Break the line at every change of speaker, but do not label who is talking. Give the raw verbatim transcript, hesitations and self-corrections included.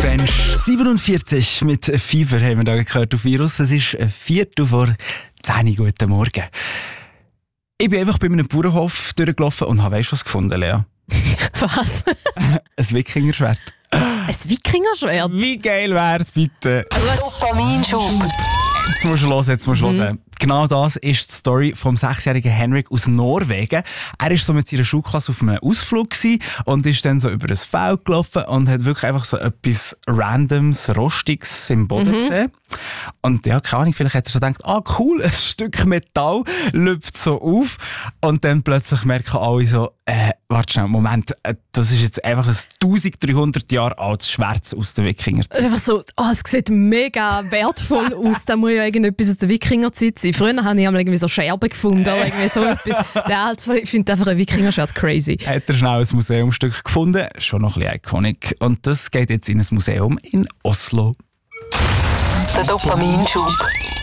Range siebenundvierzig mit Fever haben wir da gehört auf Virus. Es ist ein Viertel vor zehn. Guten Morgen. Ich bin einfach bei einem Bauernhof durchgelaufen und habe, weißt du was gefunden, Lea?
Was?
Ein Wikingerschwert.
Ein Wikingerschwert?
Wie geil wär's bitte?
Dopaminschub.
Jetzt musst du hören, jetzt musst du
Mhm.
hören. Genau das ist die Story vom sechsjährigen Henrik aus Norwegen. Er war so mit seiner Schulklasse auf einem Ausflug gewesen und ist dann so über ein Feld gelaufen und hat wirklich einfach so etwas Randoms, Rostiges im Boden
Mhm.
gesehen. Und ja, keine Ahnung, vielleicht hat er so gedacht, ah cool, ein Stück Metall lüpft so auf und dann plötzlich merken alle so, äh, warte schnell, Moment, äh, das ist jetzt einfach ein dreizehnhundert Jahre altes Schwert aus der Wikingerzeit.
Einfach so, oh, es sieht mega wertvoll aus. Da muss ja irgendetwas aus der Wikingerzeit sein. Früher habe ich einmal irgendwie so Scherben gefunden oder irgendwie so etwas. Der Alte findet einfach ein Wikingerschwert crazy.
Hat er schnell ein Museumstück gefunden, schon noch ein bisschen iconic. Und das geht jetzt in ein Museum in Oslo.
Der Dopaminschub.